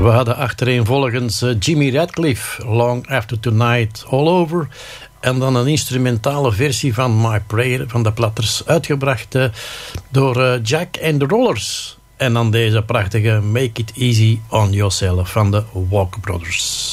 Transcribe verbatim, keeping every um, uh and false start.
We hadden achtereenvolgens uh, Jimmy Radcliffe, Long After Tonight, All Over. En dan een instrumentale versie van My Prayer van de Platters, uitgebracht uh, door uh, Jack and the Rollers. En dan deze prachtige Make It Easy on Yourself van de Walker Brothers.